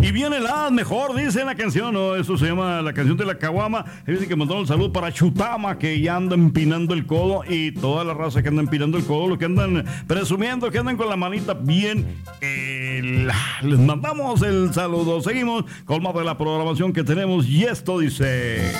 Y viene la mejor, dice la canción, ¿no? Eso se llama la canción de la caguama. Dice que mandaron un saludo para Chutama, que ya anda empinando el codo, y toda la raza que anda empinando el codo, los que andan presumiendo, que andan con la manita bien. Les mandamos el saludo. Seguimos con más de la programación que tenemos, y esto dice...